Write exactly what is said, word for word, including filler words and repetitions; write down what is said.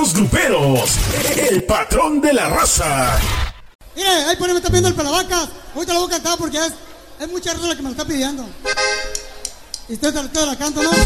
los gruperos, el patrón de la raza. Mire, ahí por ahí me está pidiendo el Pelavacas. Ahorita lo voy a cantar porque es, es mucha raza la que me lo está pidiendo. Y usted te la canto, ¿no?